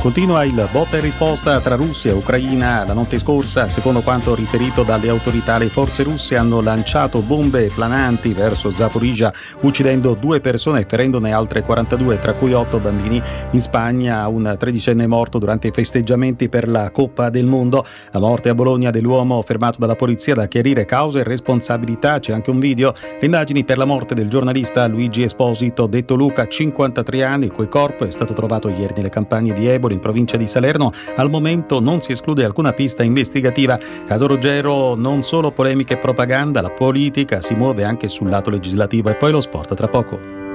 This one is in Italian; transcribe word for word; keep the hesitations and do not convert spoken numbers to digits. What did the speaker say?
Continua il botta e risposta tra Russia e Ucraina. La notte scorsa, secondo quanto riferito dalle autorità, le forze russe hanno lanciato bombe plananti verso Zaporizhzhia, uccidendo due persone e ferendone altre quarantadue, tra cui otto bambini. In Spagna un tredicenne è morto durante i festeggiamenti per la Coppa del Mondo. La morte a Bologna dell'uomo fermato dalla polizia, da chiarire cause e responsabilità. C'è anche un video. Le indagini per la morte del giornalista Luigi Esposito, detto Luca, cinquantatré anni, il cui corpo è stato trovato ieri nelle campagne di Eboli, in provincia di Salerno. Al momento non si esclude alcuna pista investigativa. Caso Ruggero, non solo polemiche e propaganda, la politica si muove anche sul lato legislativo. E poi lo sport tra poco.